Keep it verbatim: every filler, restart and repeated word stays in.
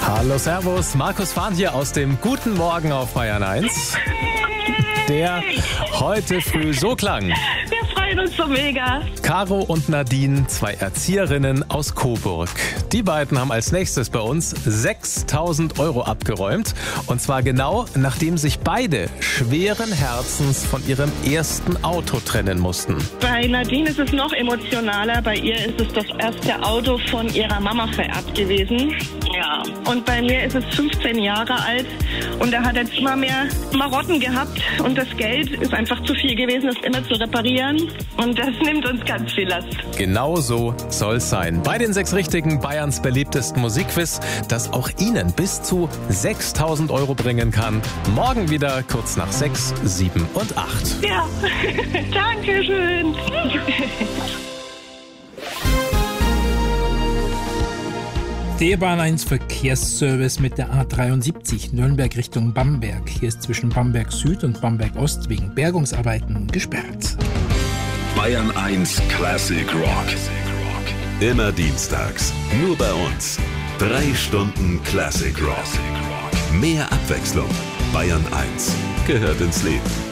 Hallo, servus. Markus Fahn hier aus dem Guten Morgen auf Bayern eins. Der heute früh so klang. Wir freuen uns so mega. Caro und Nadine, zwei Erzieherinnen aus Coburg. Die beiden haben als nächstes bei uns sechstausend Euro abgeräumt. Und zwar genau, nachdem sich beide schweren Herzens von ihrem ersten Auto trennen mussten. Bei Nadine ist es noch emotionaler. Bei ihr ist es das erste Auto von ihrer Mama vererbt gewesen. Ja. Und bei mir ist es fünfzehn Jahre alt und er hat jetzt immer mehr Marotten gehabt und das Geld ist einfach zu viel gewesen, das immer zu reparieren und das nimmt uns ganz viel Last. Genau so soll's sein. Bei den sechs Richtigen, Bayerns beliebtesten Musikquiz, das auch Ihnen bis zu sechstausend Euro bringen kann. Morgen wieder kurz nach sechs, sieben und acht. Ja, danke schön. Der Bahn eins Verkehrsservice mit der A dreiundsiebzig Nürnberg Richtung Bamberg. Hier ist zwischen Bamberg Süd und Bamberg Ost wegen Bergungsarbeiten gesperrt. Bayern eins Classic Rock. Immer dienstags. Nur bei uns. Drei Stunden Classic Rock. Mehr Abwechslung. Bayern eins gehört ins Leben.